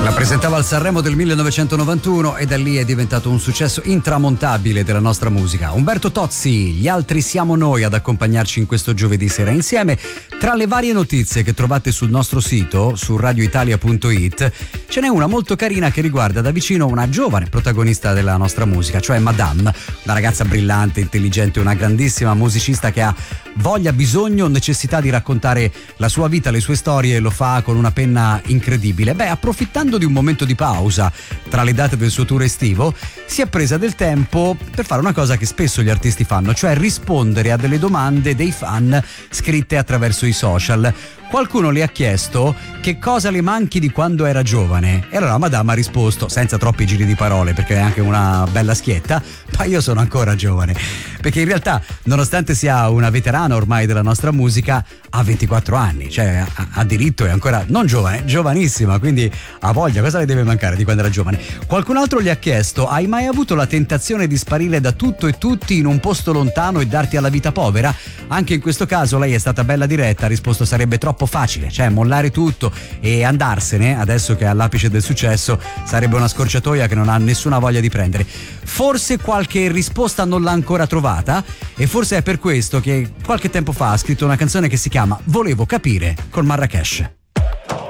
La presentava al Sanremo del 1991 e da lì è diventato un successo intramontabile della nostra musica. Umberto Tozzi, Gli altri siamo noi, ad accompagnarci in questo giovedì sera insieme. Tra le varie notizie che trovate sul nostro sito, su radioitalia.it, ce n'è una molto carina che riguarda da vicino una giovane protagonista della nostra musica, cioè Madame, una ragazza brillante, intelligente, una grandissima musicista che ha voglia, bisogno, necessità di raccontare la sua vita, le sue storie, e lo fa con una penna incredibile. Approfittando di un momento di pausa tra le date del suo tour estivo, si è presa del tempo per fare una cosa che spesso gli artisti fanno, cioè rispondere a delle domande dei fan scritte attraverso i social. Qualcuno le ha chiesto che cosa le manchi di quando era giovane e allora Madame ha risposto, senza troppi giri di parole perché è anche una bella schietta, ma io sono ancora giovane, perché in realtà nonostante sia una veterana ormai della nostra musica ha 24 anni, cioè ha diritto, è ancora non giovane, giovanissima, quindi ha voglia, cosa le deve mancare di quando era giovane. Qualcun altro gli ha chiesto: hai mai avuto la tentazione di sparire da tutto e tutti in un posto lontano e darti alla vita povera? Anche in questo caso lei è stata bella diretta, ha risposto sarebbe troppo facile, cioè mollare tutto e andarsene adesso che è all'apice del successo sarebbe una scorciatoia che non ha nessuna voglia di prendere. Forse qualche risposta non l'ha ancora trovata e forse è per questo che qualche tempo fa ha scritto una canzone che si chiama Volevo capire con Marrakesh.